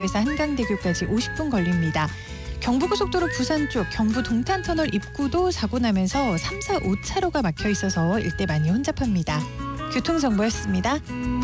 에서 한강대교까지 50분 걸립니다. 경부고속도로 부산 쪽 경부 동탄터널 입구도 사고 나면서 3, 4, 5차로가 막혀 있어서 일대 많이 혼잡합니다. 교통정보였습니다.